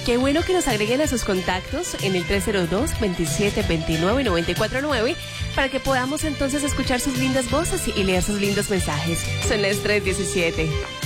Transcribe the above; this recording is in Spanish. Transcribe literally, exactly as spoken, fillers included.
Qué bueno que nos agreguen a sus contactos en el tres cero dos, veintisiete veintinueve, noventa y cuatro nueve para que podamos entonces escuchar sus lindas voces y leer sus lindos mensajes. Son las tres diecisiete.